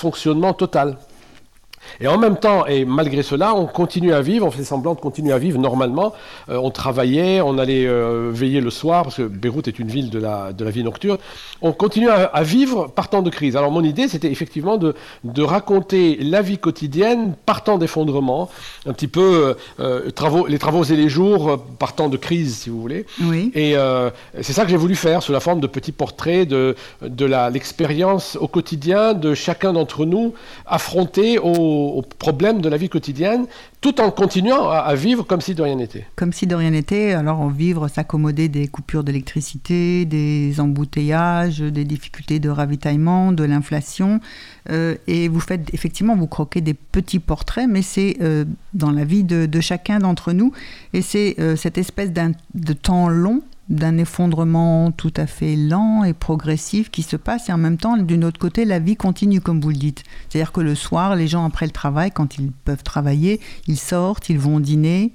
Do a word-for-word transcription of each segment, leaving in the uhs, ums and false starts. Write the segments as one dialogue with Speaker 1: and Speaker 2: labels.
Speaker 1: dysfonctionnement total. Et en même temps, et malgré cela, on continue à vivre, on fait semblant de continuer à vivre normalement. Euh, on travaillait, on allait euh, veiller le soir, parce que Beyrouth est une ville de la, de la vie nocturne. On continue à, à vivre partant de crise. Alors mon idée, c'était effectivement de, de raconter la vie quotidienne partant d'effondrement, un petit peu euh, travaux, les travaux et les jours partant de crise, si vous voulez.
Speaker 2: Oui.
Speaker 1: Et euh, c'est ça que j'ai voulu faire, sous la forme de petits portraits de, de la, l'expérience au quotidien de chacun d'entre nous, affronté au aux problèmes de la vie quotidienne, tout en continuant à, à vivre comme si de rien n'était.
Speaker 2: Comme si de rien n'était, alors vivre, s'accommoder des coupures d'électricité, des embouteillages, des difficultés de ravitaillement, de l'inflation. Euh, et vous faites, effectivement, vous croquez des petits portraits, mais c'est euh, dans la vie de, de chacun d'entre nous. Et c'est euh, cette espèce d'un, de temps long, d'un effondrement tout à fait lent et progressif qui se passe, et en même temps, d'une autre côté, la vie continue, comme vous le dites. C'est-à-dire que le soir, les gens, après le travail, quand ils peuvent travailler, ils sortent, ils vont dîner.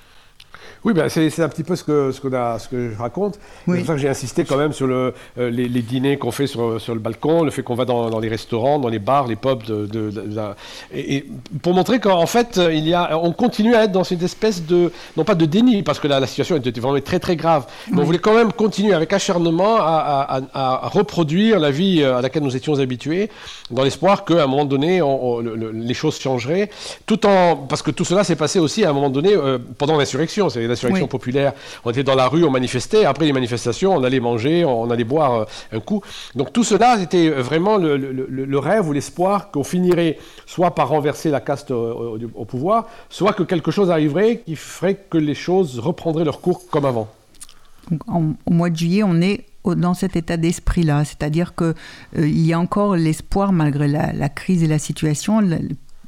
Speaker 1: Oui, ben c'est, c'est un petit peu ce que, ce, qu'on a, ce que je raconte. Oui. C'est pour ça que j'ai insisté quand même sur le, euh, les, les dîners qu'on fait sur, sur le balcon, le fait qu'on va dans, dans les restaurants, dans les bars, les pubs. De, de, de, de, et, et pour montrer qu'en fait, il y a, on continue à être dans cette espèce de, non pas de déni, parce que la, la situation était vraiment très très grave, mais oui. on voulait quand même continuer avec acharnement à, à, à reproduire la vie à laquelle nous étions habitués, dans l'espoir qu'à un moment donné, on, on, le, les choses changeraient, tout en, parce que tout cela s'est passé aussi à un moment donné euh, pendant l'insurrection. C'est l'insurrection oui. populaire, on était dans la rue, on manifestait, après les manifestations, on allait manger, on allait boire un coup. Donc tout cela, c'était vraiment le, le, le rêve ou l'espoir qu'on finirait soit par renverser la caste au, au, au pouvoir, soit que quelque chose arriverait qui ferait que les choses reprendraient leur cours comme avant.
Speaker 2: Donc, en, au mois de juillet, on est dans cet état d'esprit-là, c'est-à-dire qu'il euh, y a encore l'espoir, malgré la, la crise et la situation, la,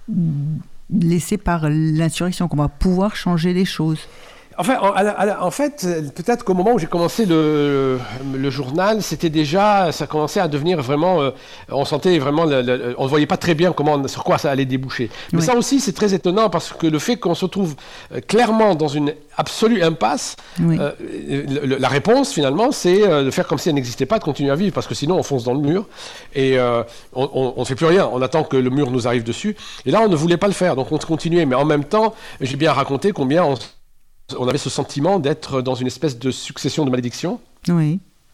Speaker 2: laissé par l'insurrection, qu'on va pouvoir changer les choses.
Speaker 1: Enfin, en, en fait, peut-être qu'au moment où j'ai commencé le, le journal, c'était déjà, ça commençait à devenir vraiment, euh, on sentait vraiment, le, le, on ne voyait pas très bien comment, sur quoi ça allait déboucher. Mais oui. ça aussi, c'est très étonnant parce que le fait qu'on se trouve clairement dans une absolue impasse, oui. euh, le, la réponse finalement, c'est de faire comme si elle n'existait pas, de continuer à vivre, parce que sinon on fonce dans le mur et euh, on ne fait plus rien. On attend que le mur nous arrive dessus. Et là, on ne voulait pas le faire, donc on continuait. Mais en même temps, j'ai bien raconté combien on On avait ce sentiment d'être dans une espèce de succession de malédictions.
Speaker 2: Oui.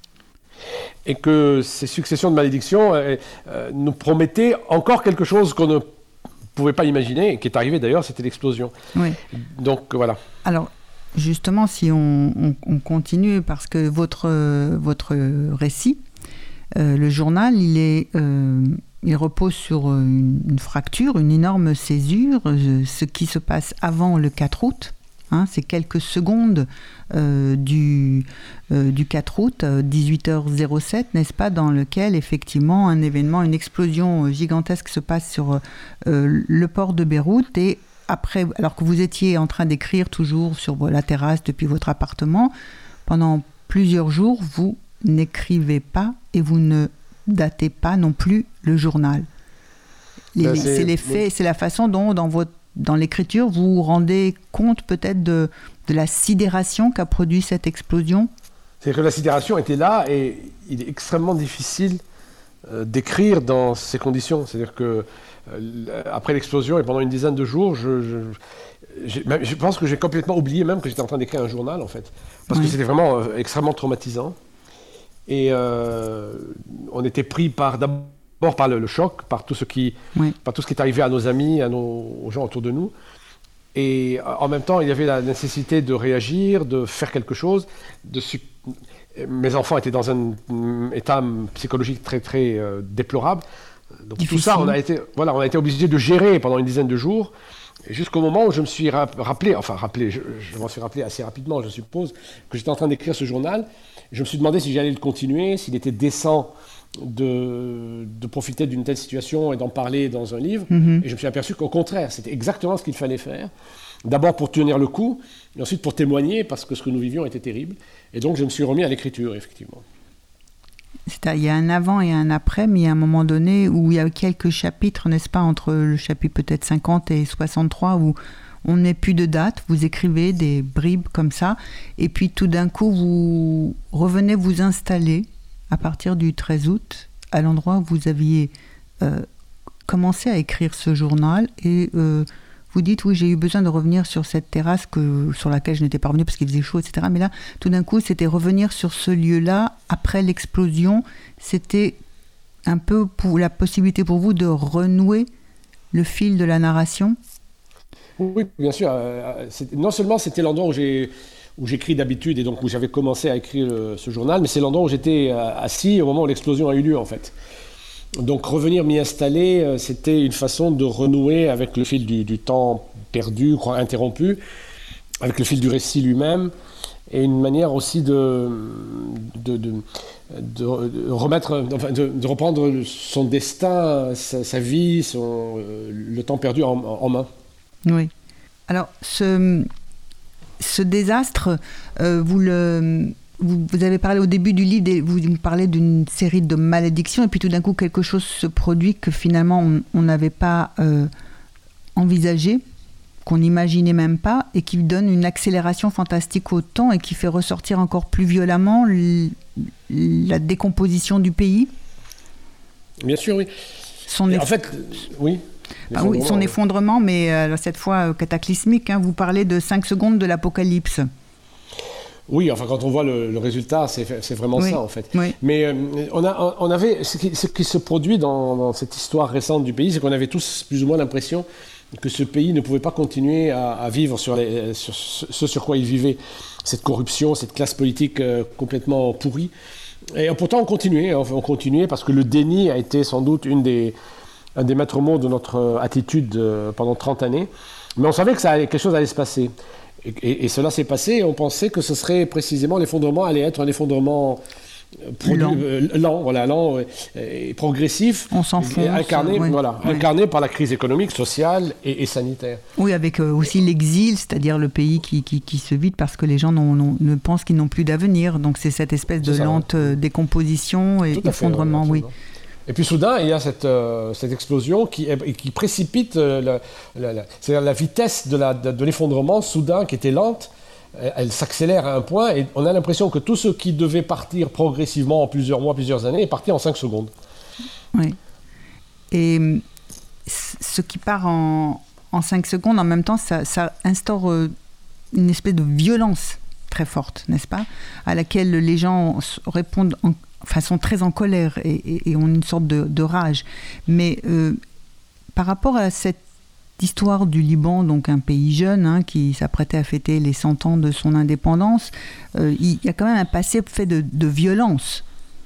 Speaker 1: Et que ces successions de malédictions euh, euh, nous promettaient encore quelque chose qu'on ne pouvait pas imaginer, et qui est arrivé d'ailleurs, c'était l'explosion.
Speaker 2: Oui.
Speaker 1: Donc voilà.
Speaker 2: Alors, justement, si on, on, on continue, parce que votre, euh, votre récit, euh, le journal, il, est, euh, il repose sur une, une fracture, une énorme césure, euh, ce qui se passe avant le quatre août. Hein, c'est quelques secondes euh, du, euh, du quatre août, dix-huit heures sept, n'est-ce pas, dans lequel effectivement un événement, une explosion gigantesque se passe sur euh, le port de Beyrouth. Et après, alors que vous étiez en train d'écrire toujours sur la terrasse depuis votre appartement, pendant plusieurs jours, vous n'écrivez pas et vous ne datez pas non plus le journal. Les, ben c'est, c'est les faits, oui. c'est la façon dont dans votre Dans l'écriture, vous vous rendez compte peut-être de, de la sidération qu'a produit cette explosion ?
Speaker 1: C'est-à-dire que la sidération était là et il est extrêmement difficile euh, d'écrire dans ces conditions. C'est-à-dire que euh, après l'explosion et pendant une dizaine de jours, je, je, j'ai, même, je pense que j'ai complètement oublié même que j'étais en train d'écrire un journal en fait. Parce oui. que c'était vraiment euh, extrêmement traumatisant. Et euh, on était pris par d'abord D'abord par le, le choc, par tout, ce qui, oui. par tout ce qui est arrivé à nos amis, à nos, aux gens autour de nous. Et en même temps, il y avait la nécessité de réagir, de faire quelque chose. De su... Mes enfants étaient dans un état psychologique très, très euh, déplorable. Donc Difficile. Tout ça, on a, été, voilà, on a été obligé de gérer pendant une dizaine de jours, jusqu'au moment où je me suis rappelé, enfin rappelé, je, je m'en suis rappelé assez rapidement, je suppose, que j'étais en train d'écrire ce journal. Je me suis demandé si j'allais le continuer, s'il était décent De, de profiter d'une telle situation et d'en parler dans un livre. Mm-hmm. Et je me suis aperçu qu'au contraire, c'était exactement ce qu'il fallait faire. D'abord pour tenir le coup, et ensuite pour témoigner, parce que ce que nous vivions était terrible. Et donc je me suis remis à l'écriture, effectivement.
Speaker 2: C'est-à-dire, il y a un avant et un après, mais il y a un moment donné où il y a quelques chapitres, n'est-ce pas, entre le chapitre peut-être cinquante et soixante-trois, où on n'est plus de date, vous écrivez des bribes comme ça, et puis tout d'un coup, vous revenez vous installer à partir du treize août, à l'endroit où vous aviez euh, commencé à écrire ce journal et euh, vous dites, oui, j'ai eu besoin de revenir sur cette terrasse que, sur laquelle je n'étais pas revenue parce qu'il faisait chaud, et cetera. Mais là, tout d'un coup, c'était revenir sur ce lieu-là après l'explosion. C'était un peu pour la possibilité pour vous de renouer le fil de la narration?
Speaker 1: Oui, bien sûr. Non seulement c'était l'endroit où j'ai... où j'écris d'habitude et donc où j'avais commencé à écrire euh, ce journal, mais c'est l'endroit où j'étais euh, assis au moment où l'explosion a eu lieu en fait. Donc revenir m'y installer, euh, c'était une façon de renouer avec le fil du, du temps perdu, interrompu, avec le fil du récit lui-même, et une manière aussi de, de, de, de, de remettre, enfin, de, de reprendre son destin, sa, sa vie, son, euh, le temps perdu en, en main.
Speaker 2: Oui. Alors, ce... Ce désastre, euh, vous, le, vous, vous avez parlé au début du livre, des, vous parlez d'une série de malédictions, et puis tout d'un coup, quelque chose se produit que finalement, on n'avait pas euh, envisagé, qu'on n'imaginait même pas, et qui donne une accélération fantastique au temps, et qui fait ressortir encore plus violemment l, la décomposition du pays.
Speaker 1: Bien sûr, oui.
Speaker 2: Son eff...
Speaker 1: En fait, oui.
Speaker 2: Ah oui, son effondrement, mais euh, cette fois euh, cataclysmique. Hein, vous parlez de cinq secondes de l'apocalypse.
Speaker 1: Oui, enfin, quand on voit le, le résultat, c'est, c'est vraiment oui. ça, en fait.
Speaker 2: Oui.
Speaker 1: Mais euh, on, a, on avait, ce qui, ce qui se produit dans, dans cette histoire récente du pays, c'est qu'on avait tous plus ou moins l'impression que ce pays ne pouvait pas continuer à, à vivre sur, les, sur ce sur quoi il vivait. Cette corruption, cette classe politique euh, complètement pourrie. Et pourtant, on continuait, on continuait parce que le déni a été sans doute une des... un des maîtres mots de notre attitude pendant trente années. Mais on savait que ça allait, quelque chose allait se passer. Et, et, et cela s'est passé, et on pensait que ce serait précisément, l'effondrement allait être un effondrement produit, lent. Euh, lent, voilà, lent et, et progressif.
Speaker 2: On s'enfonce.
Speaker 1: Incarné,
Speaker 2: oui.
Speaker 1: voilà,
Speaker 2: oui.
Speaker 1: incarné par la crise économique, sociale et, et sanitaire.
Speaker 2: Oui, avec euh, aussi l'exil, c'est-à-dire le pays qui, qui, qui se vide parce que les gens n'ont, n'ont, ne pensent qu'ils n'ont plus d'avenir. Donc c'est cette espèce de ça, lente ouais. décomposition et effondrement, fait, ouais, oui.
Speaker 1: Et puis soudain, il y a cette, euh, cette explosion qui, qui précipite euh, la, la, la, c'est-à-dire la vitesse de, la, de, de l'effondrement soudain qui était lente. Elle, elle s'accélère à un point et on a l'impression que tout ce qui devait partir progressivement en plusieurs mois, plusieurs années est parti en cinq secondes.
Speaker 2: Oui. Et ce qui part en, en cinq secondes, en même temps, ça, ça instaure une espèce de violence très forte, n'est-ce pas, à laquelle les gens répondent en Enfin, sont très en colère et, et, et ont une sorte de, de rage. Mais euh, par rapport à cette histoire du Liban, donc un pays jeune hein, qui s'apprêtait à fêter les cent ans de son indépendance, euh, il y a quand même un passé fait de, de violence.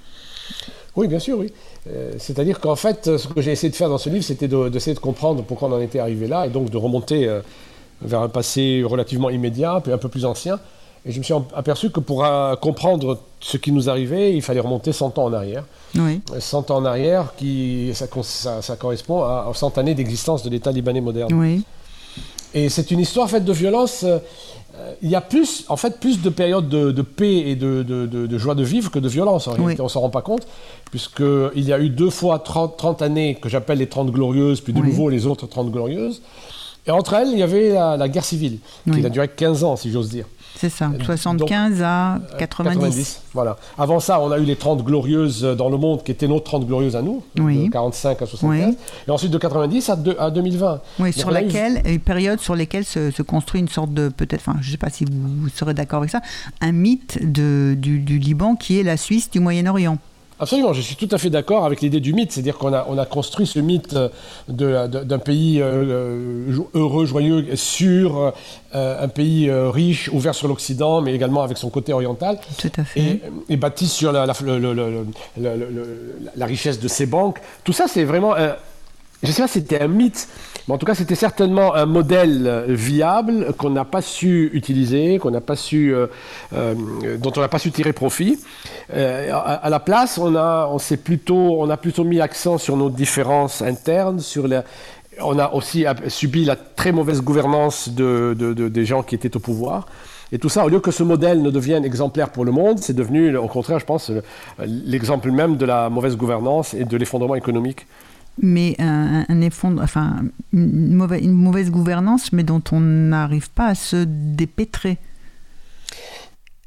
Speaker 1: Oui, bien sûr, oui. Euh, c'est-à-dire qu'en fait, ce que j'ai essayé de faire dans ce livre, c'était de, d'essayer de comprendre pourquoi on en était arrivé là, et donc de remonter euh, vers un passé relativement immédiat, puis un peu plus ancien. Et je me suis aperçu que pour euh, comprendre ce qui nous arrivait, il fallait remonter cent ans en arrière.
Speaker 2: Oui.
Speaker 1: cent ans en arrière, qui, ça, ça, ça correspond à, à cent années d'existence de l'État libanais moderne.
Speaker 2: Oui.
Speaker 1: Et c'est une histoire faite de violence. Euh, il y a plus, en fait, plus de périodes de, de paix et de, de, de, de joie de vivre que de violence. En réalité, oui. On ne s'en rend pas compte, puisqu'il y a eu deux fois trente, trente années que j'appelle les trente glorieuses, puis de oui. nouveau les autres trente glorieuses. Et entre elles, il y avait la, la guerre civile, oui. qui a duré quinze ans, si j'ose dire.
Speaker 2: C'est ça, soixante-quinze donc, à quatre-vingt-dix.
Speaker 1: quatre-vingt-dix. Voilà. Avant ça, on a eu les trente glorieuses dans le monde, qui étaient nos trente glorieuses à nous,
Speaker 2: oui.
Speaker 1: de quarante-cinq à soixante-quinze. Oui. Et ensuite de quatre-vingt-dix à, deux, à deux mille vingt.
Speaker 2: Oui, donc sur laquelle, eu... une période sur laquelle se, se construit une sorte de, peut-être, enfin, je ne sais pas si vous, vous serez d'accord avec ça, un mythe de, du, du Liban qui est la Suisse du Moyen-Orient.
Speaker 1: Absolument, je suis tout à fait d'accord avec l'idée du mythe, c'est-à-dire qu'on a, on a construit ce mythe de, de, d'un pays euh, heureux, joyeux, sûr, euh, un pays euh, riche, ouvert sur l'Occident, mais également avec son côté oriental.
Speaker 2: Tout à fait.
Speaker 1: Et, et bâti sur la, la, le, le, le, le, le, la richesse de ses banques. Tout ça, c'est vraiment... Euh, je ne sais pas si c'était un mythe, mais en tout cas, c'était certainement un modèle viable qu'on n'a pas su utiliser, qu'on n'a pas su, euh, euh, dont on n'a pas su tirer profit. Euh, à, à la place, on a, on s'est plutôt, on a plutôt mis l'accent sur nos différences internes, sur la, on a aussi subi la très mauvaise gouvernance de, de, de, des gens qui étaient au pouvoir. Et tout ça, au lieu que ce modèle ne devienne exemplaire pour le monde, c'est devenu, au contraire, je pense, l'exemple même de la mauvaise gouvernance et de l'effondrement économique.
Speaker 2: Mais un, un effondre, enfin, une mauvaise, une mauvaise gouvernance, mais dont on n'arrive pas à se dépêtrer.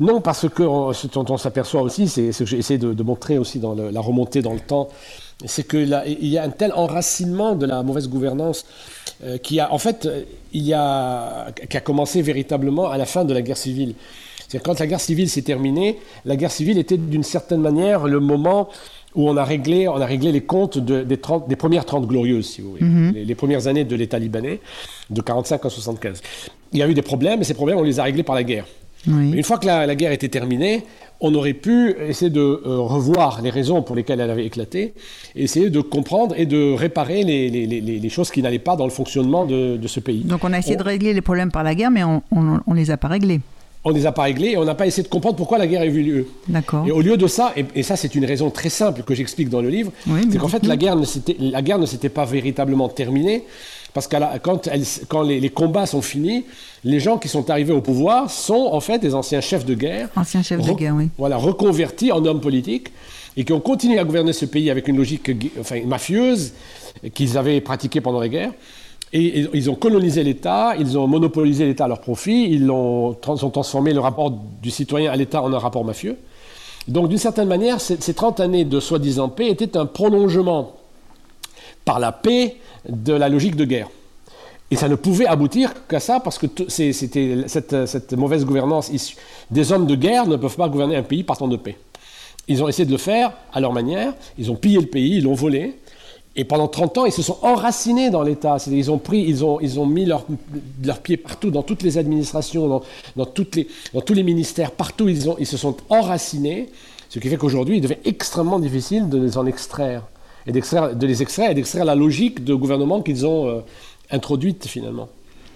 Speaker 1: Non, parce que on, ce dont on s'aperçoit aussi, c'est ce que j'ai essayé de, de montrer aussi dans le, la remontée dans le temps, c'est qu'il y a un tel enracinement de la mauvaise gouvernance euh, qui a, en fait, il y a, qui a commencé véritablement à la fin de la guerre civile. C'est-à-dire quand la guerre civile s'est terminée, la guerre civile était d'une certaine manière le moment où on a réglé, on a réglé les comptes de, des, trente, des premières trente glorieuses, si vous voulez, mm-hmm. les, les premières années de l'État libanais, de quarante-cinq à soixante-quinze. Il y a eu des problèmes, et ces problèmes, on les a réglés par la guerre. Oui. Mais une fois que la, la guerre était terminée, on aurait pu essayer de euh, revoir les raisons pour lesquelles elle avait éclaté, et essayer de comprendre et de réparer les, les, les, les choses qui n'allaient pas dans le fonctionnement de, de ce pays.
Speaker 2: Donc on a essayé
Speaker 1: on,
Speaker 2: de régler les problèmes par la guerre, mais on ne les a pas réglés.
Speaker 1: On ne les a pas réglés et on n'a pas essayé de comprendre pourquoi la guerre a eu lieu.
Speaker 2: D'accord.
Speaker 1: Et au lieu de ça, et, et ça c'est une raison très simple que j'explique dans le livre, oui, c'est qu'en fait la guerre, ne s'était, la guerre ne s'était pas véritablement terminée, parce que quand, elle, quand les, les combats sont finis, les gens qui sont arrivés au pouvoir sont en fait des anciens chefs de guerre.
Speaker 2: Anciens chefs re, de guerre, oui.
Speaker 1: Voilà, reconvertis en hommes politiques et qui ont continué à gouverner ce pays avec une logique enfin, mafieuse qu'ils avaient pratiquée pendant la guerre. Et ils ont colonisé l'État, ils ont monopolisé l'État à leur profit, ils ont, ont transformé le rapport du citoyen à l'État en un rapport mafieux. Donc d'une certaine manière, ces, ces trente années de soi-disant paix étaient un prolongement par la paix de la logique de guerre. Et ça ne pouvait aboutir qu'à ça, parce que t- c'est, c'était cette, cette mauvaise gouvernance issue. Des hommes de guerre ne peuvent pas gouverner un pays partant de paix. Ils ont essayé de le faire à leur manière, ils ont pillé le pays, ils l'ont volé. Et pendant trente ans, ils se sont enracinés dans l'État. C'est-à-dire, ils ont pris, ils ont, ils ont mis leurs leur pieds partout, dans toutes les administrations, dans, dans, toutes les, dans tous les ministères, partout, ils, ont, ils se sont enracinés. Ce qui fait qu'aujourd'hui, il devient extrêmement difficile de les en extraire. Et d'extraire, de les extraire et d'extraire la logique de gouvernement qu'ils ont euh, introduite, finalement.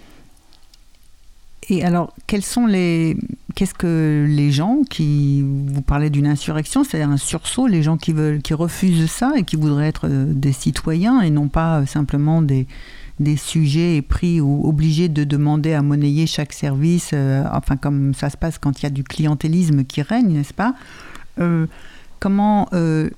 Speaker 2: Et alors, quels sont les, qu'est-ce que les gens qui, vous parlez d'une insurrection, c'est-à-dire un sursaut, les gens qui veulent, qui refusent ça et qui voudraient être des citoyens et non pas simplement des, des sujets pris ou obligés de demander à monnayer chaque service, euh, enfin comme ça se passe quand il y a du clientélisme qui règne, n'est-ce pas ? euh, Comment euh,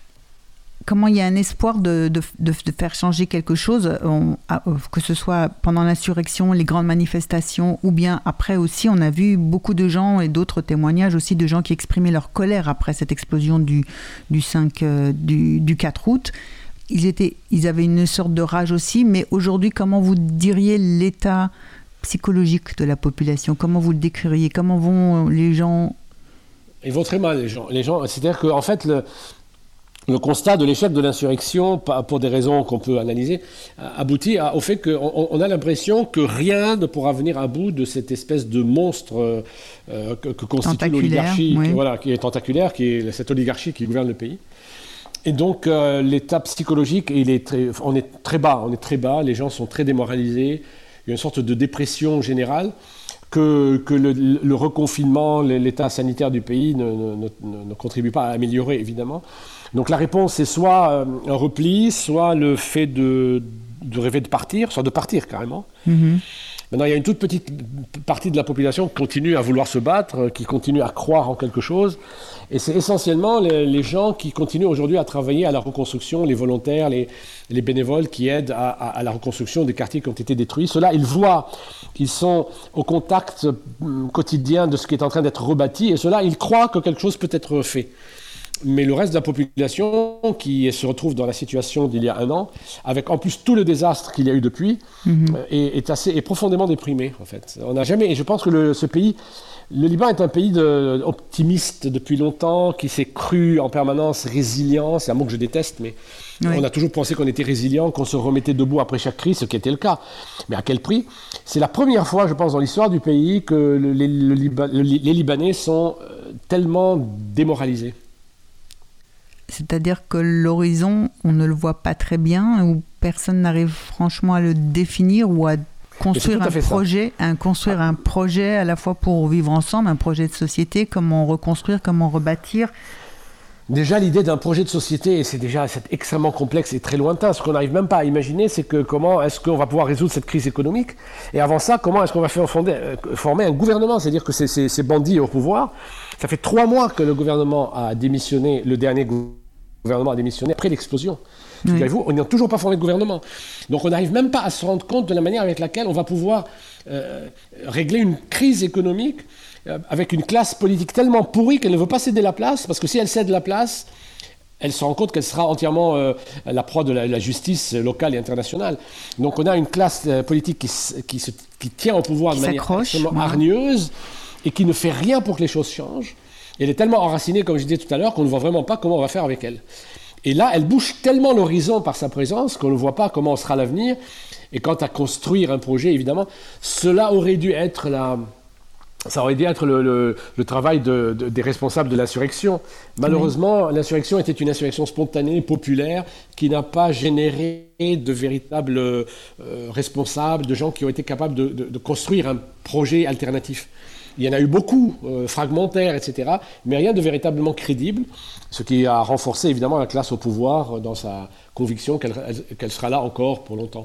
Speaker 2: Comment il y a un espoir de, de, de, de faire changer quelque chose, on, que ce soit pendant l'insurrection, les grandes manifestations, ou bien après aussi, on a vu beaucoup de gens et d'autres témoignages aussi de gens qui exprimaient leur colère après cette explosion du, du, cinq, du, du quatre août. Ils, étaient, ils avaient une sorte de rage aussi, mais aujourd'hui, comment vous diriez l'état psychologique de la population ? Comment vous le décririez ? Comment vont les gens ?
Speaker 1: Ils vont très mal, les gens. Les gens c'est-à-dire qu'en fait, le... Le constat de l'échec de l'insurrection, pour des raisons qu'on peut analyser, aboutit au fait qu'on a l'impression que rien ne pourra venir à bout de cette espèce de monstre euh, que, que constitue l'oligarchie, oui. qui, voilà, qui est tentaculaire, qui est cette oligarchie qui gouverne le pays. Et donc euh, l'état psychologique, il est très, on est très bas, on est très bas, les gens sont très démoralisés, il y a une sorte de dépression générale que, que le, le reconfinement, l'état sanitaire du pays ne, ne, ne, ne contribue pas à améliorer, évidemment. Donc la réponse, c'est soit un repli, soit le fait de, de rêver de partir, soit de partir carrément. Mm-hmm. Maintenant, il y a une toute petite partie de la population qui continue à vouloir se battre, qui continue à croire en quelque chose. Et c'est essentiellement les, les gens qui continuent aujourd'hui à travailler à la reconstruction, les volontaires, les, les bénévoles qui aident à, à, à la reconstruction des quartiers qui ont été détruits. Ceux-là, ils voient, ils sont au contact quotidien de ce qui est en train d'être rebâti. Et ceux-là, ils croient que quelque chose peut être fait. Mais le reste de la population qui se retrouve dans la situation d'il y a un an, avec en plus tout le désastre qu'il y a eu depuis, mmh. est, est, assez, est profondément déprimé, en fait. On n'a jamais, et je pense que le, ce pays, le Liban est un pays de, optimiste depuis longtemps, qui s'est cru en permanence résilient. C'est un mot que je déteste, mais oui. on a toujours pensé qu'on était résilient, qu'on se remettait debout après chaque crise, ce qui était le cas. Mais à quel prix ? C'est la première fois, je pense, dans l'histoire du pays que le, le, le, le, les Libanais sont tellement démoralisés.
Speaker 2: C'est-à-dire que l'horizon, on ne le voit pas très bien, ou personne n'arrive franchement à le définir ou à construire un projet, un, construire ah. un projet à la fois pour vivre ensemble, un projet de société, comment reconstruire, comment rebâtir.
Speaker 1: Déjà, l'idée d'un projet de société, c'est déjà c'est extrêmement complexe et très lointain. Ce qu'on n'arrive même pas à imaginer, c'est que comment est-ce qu'on va pouvoir résoudre cette crise économique ? Et avant ça, comment est-ce qu'on va faire fonder, former un gouvernement ? C'est-à-dire que ces, ces, ces bandits au pouvoir, ça fait trois mois que le gouvernement a démissionné, le dernier gouvernement. Le gouvernement a démissionné après l'explosion. Oui. Vous, on n'a toujours pas formé de gouvernement. Donc on n'arrive même pas à se rendre compte de la manière avec laquelle on va pouvoir euh, régler une crise économique avec une classe politique tellement pourrie qu'elle ne veut pas céder la place, parce que si elle cède la place, elle se rend compte qu'elle sera entièrement euh, la proie de la, la justice locale et internationale. Donc on a une classe euh, politique qui, qui, se, qui tient au pouvoir qui de manière extrêmement ouais. hargneuse et qui ne fait rien pour que les choses changent. Et elle est tellement enracinée, comme je disais tout à l'heure, qu'on ne voit vraiment pas comment on va faire avec elle. Et là, elle bouge tellement l'horizon par sa présence qu'on ne voit pas comment sera l'avenir. Et quant à construire un projet, évidemment, cela aurait dû être la... Ça aurait dû être le, le, le travail de, de, des responsables de l'insurrection. Malheureusement, oui. l'insurrection était une insurrection spontanée, populaire, qui n'a pas généré de véritables euh, responsables, de gens qui ont été capables de, de, de construire un projet alternatif. Il y en a eu beaucoup, euh, fragmentaires, et cetera, mais rien de véritablement crédible, ce qui a renforcé évidemment la classe au pouvoir dans sa conviction qu'elle, qu'elle sera là encore pour longtemps.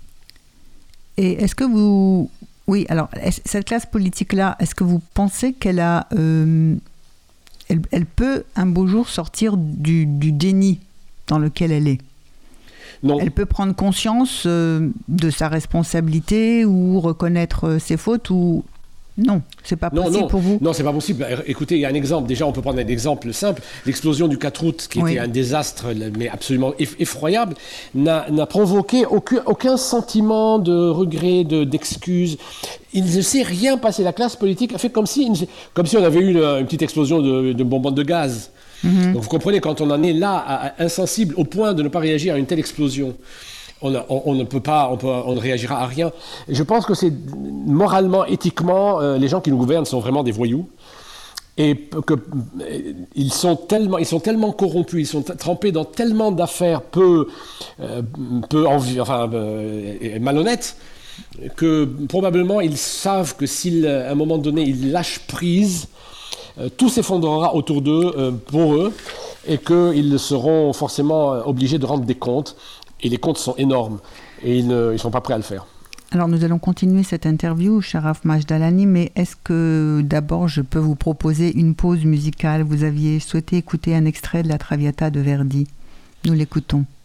Speaker 2: Et est-ce que vous... Oui, alors, cette classe politique-là, est-ce que vous pensez qu'elle a, euh, elle, elle peut un beau jour sortir du, du déni dans lequel elle est ? Non. Elle peut prendre conscience euh, de sa responsabilité ou reconnaître ses fautes ou... Non, c'est pas possible
Speaker 1: non, non.
Speaker 2: pour vous ?
Speaker 1: Non, c'est pas possible. Écoutez, il y a un exemple. Déjà, on peut prendre un exemple simple. L'explosion du quatre août, qui oui. était un désastre, mais absolument effroyable, n'a, n'a provoqué aucun, aucun sentiment de regret, de, d'excuse. Il ne s'est rien passé. La classe politique a fait comme si, comme si on avait eu une, une petite explosion de, de bonbonnes de gaz. Mm-hmm. Donc vous comprenez, quand on en est là, à, à, insensible, au point de ne pas réagir à une telle explosion, On, on, on ne peut pas, on, peut, on ne réagira à rien. Et je pense que c'est moralement, éthiquement, euh, les gens qui nous gouvernent sont vraiment des voyous. Et que, euh, ils, sont tellement, ils sont tellement corrompus, ils sont t- trempés dans tellement d'affaires peu, euh, peu envi- enfin, euh, malhonnêtes, que probablement ils savent que si à un moment donné ils lâchent prise, euh, tout s'effondrera autour d'eux, euh, pour eux, et qu'ils seront forcément obligés de rendre des comptes. Et les comptes sont énormes et ils ne ils sont pas prêts à le faire.
Speaker 2: Alors nous allons continuer cette interview, Sharaf Majdalani, mais est-ce que d'abord je peux vous proposer une pause musicale ? Vous aviez souhaité écouter un extrait de la Traviata de Verdi. Nous l'écoutons.